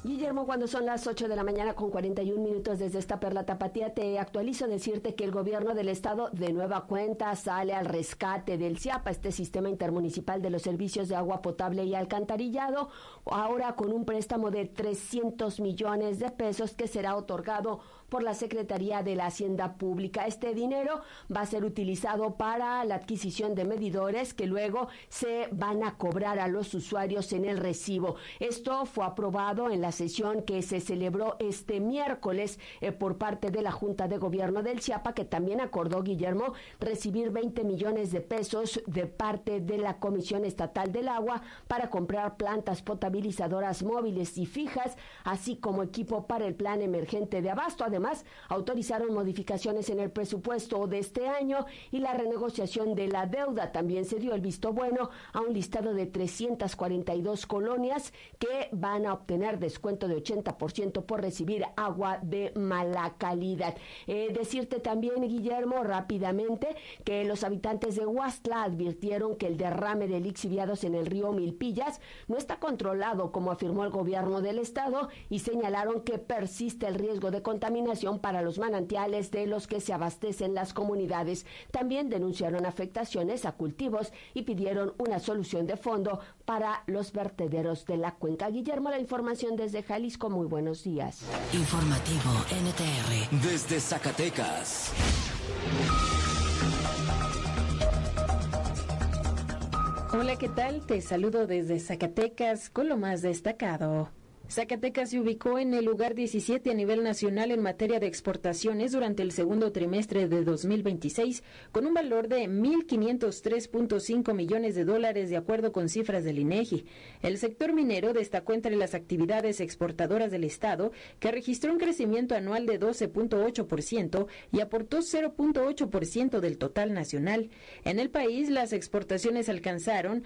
Guillermo, cuando son las 8 de la mañana con 41 minutos desde esta Perla Tapatía, te actualizo decirte que el gobierno del estado de nueva cuenta sale al rescate del CIAPA, este Sistema Intermunicipal de los Servicios de Agua Potable y Alcantarillado, ahora con un préstamo de 300 millones de pesos que será otorgado por la Secretaría de la Hacienda Pública. Este dinero va a ser utilizado para la adquisición de medidores que luego se van a cobrar a los usuarios en el recibo. Esto fue aprobado en la sesión que se celebró este miércoles por parte de la Junta de Gobierno del CIAPA, que también acordó, Guillermo, recibir 20 millones de pesos de parte de la Comisión Estatal del Agua para comprar plantas potabilizadoras móviles y fijas, así como equipo para el plan emergente de abasto. Además, autorizaron modificaciones en el presupuesto de este año y la renegociación de la deuda. También se dio el visto bueno a un listado de 342 colonias que van a obtener descuento de 80% por recibir agua de mala calidad. Decirte también, Guillermo, rápidamente, que los habitantes de Huastla advirtieron que el derrame de lixiviados en el río Milpillas no está controlado, como afirmó el gobierno del estado, y señalaron que persiste el riesgo de contaminación para los manantiales de los que se abastecen las comunidades. También denunciaron afectaciones a cultivos y pidieron una solución de fondo para los vertederos de la cuenca. Guillermo, la información desde Jalisco. Muy buenos días. Informativo NTR desde Zacatecas. Hola, ¿qué tal? Te saludo desde Zacatecas con lo más destacado. Zacatecas se ubicó en el lugar 17 a nivel nacional en materia de exportaciones durante el segundo trimestre de 2026, con un valor de 1.503.5 millones de dólares de acuerdo con cifras del INEGI. El sector minero destacó entre las actividades exportadoras del Estado, que registró un crecimiento anual de 12.8% y aportó 0.8% del total nacional. En el país, las exportaciones alcanzaron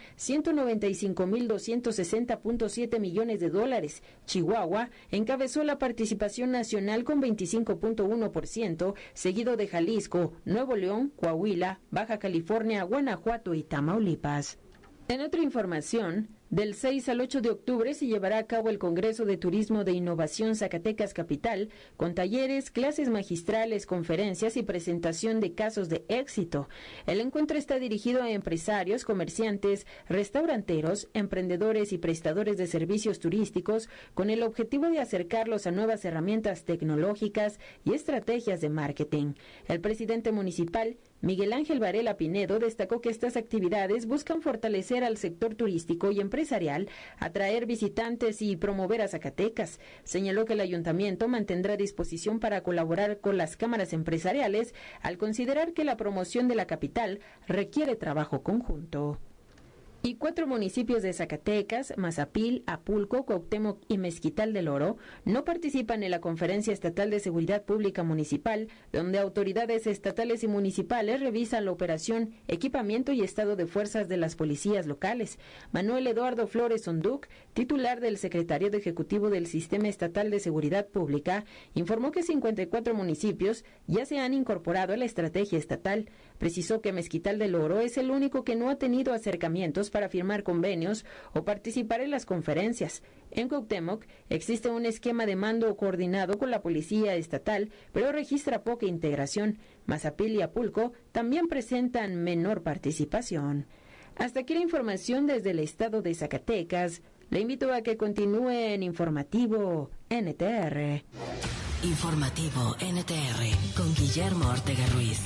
195.260.7 millones de dólares. Chihuahua encabezó la participación nacional con 25.1%, seguido de Jalisco, Nuevo León, Coahuila, Baja California, Guanajuato y Tamaulipas. En otra información, del 6 al 8 de octubre se llevará a cabo el Congreso de Turismo de Innovación Zacatecas Capital, con talleres, clases magistrales, conferencias y presentación de casos de éxito. El encuentro está dirigido a empresarios, comerciantes, restauranteros, emprendedores y prestadores de servicios turísticos, con el objetivo de acercarlos a nuevas herramientas tecnológicas y estrategias de marketing. El presidente municipal, Miguel Ángel Varela Pinedo, destacó que estas actividades buscan fortalecer al sector turístico y empresarial, atraer visitantes y promover a Zacatecas. Señaló que el ayuntamiento mantendrá disposición para colaborar con las cámaras empresariales al considerar que la promoción de la capital requiere trabajo conjunto. Y 4 municipios de Zacatecas, Mazapil, Apulco, Cuauhtémoc y Mezquital del Oro, no participan en la Conferencia Estatal de Seguridad Pública Municipal, donde autoridades estatales y municipales revisan la operación, equipamiento y estado de fuerzas de las policías locales. Manuel Eduardo Flores Onduc, titular del Secretariado Ejecutivo del Sistema Estatal de Seguridad Pública, informó que 54 municipios ya se han incorporado a la estrategia estatal. Precisó que Mezquital del Oro es el único que no ha tenido acercamientos para firmar convenios o participar en las conferencias. En Cuauhtémoc existe un esquema de mando coordinado con la policía estatal, pero registra poca integración. Mazapil y Apulco también presentan menor participación. Hasta aquí la información desde el estado de Zacatecas. Le invito a que continúe en Informativo NTR. Informativo NTR con Guillermo Ortega Ruiz.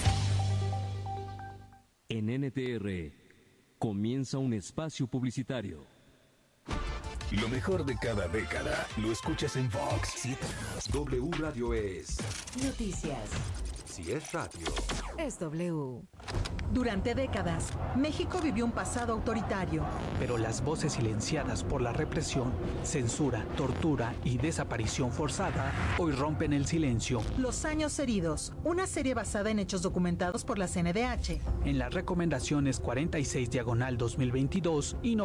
En NTR comienza un espacio publicitario. Lo mejor de cada década lo escuchas en Vox. W Radio es Noticias. Si es radio, Es W. Durante décadas, México vivió un pasado autoritario. Pero las voces silenciadas por la represión, censura, tortura y desaparición forzada hoy rompen el silencio. Los años heridos, una serie basada en hechos documentados por la CNDH. En las recomendaciones 46/2022 y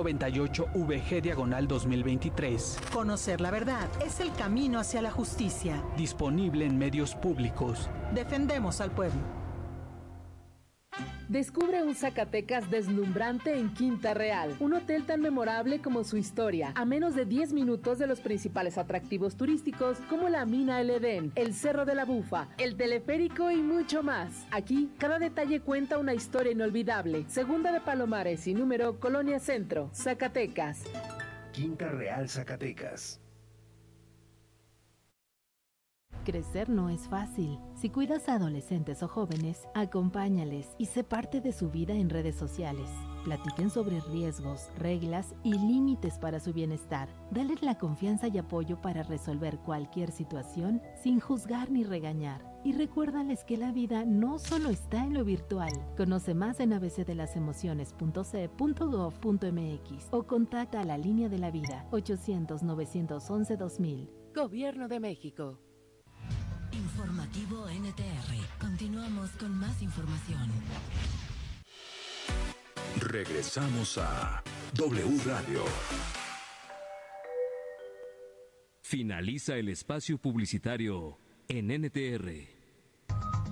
98/VG/2023. Conocer la verdad es el camino hacia la justicia. Disponible en medios públicos. Defendemos al pueblo. Descubre un Zacatecas deslumbrante en Quinta Real, un hotel tan memorable como su historia, a menos de 10 minutos de los principales atractivos turísticos como la Mina El Edén, el Cerro de la Bufa, el teleférico y mucho más. Aquí, cada detalle cuenta una historia inolvidable. Segunda de Palomares y número Colonia Centro, Zacatecas. Quinta Real, Zacatecas. Crecer no es fácil. Si cuidas a adolescentes o jóvenes, acompáñales y sé parte de su vida en redes sociales. Platiquen sobre riesgos, reglas y límites para su bienestar. Dales la confianza y apoyo para resolver cualquier situación sin juzgar ni regañar. Y recuérdales que la vida no solo está en lo virtual. Conoce más en abcdelasemociones.ce.gov.mx o contacta a la Línea de la Vida 800-911-2000. Gobierno de México. Informativo NTR. Continuamos con más información. Regresamos a W Radio. Finaliza el espacio publicitario en NTR.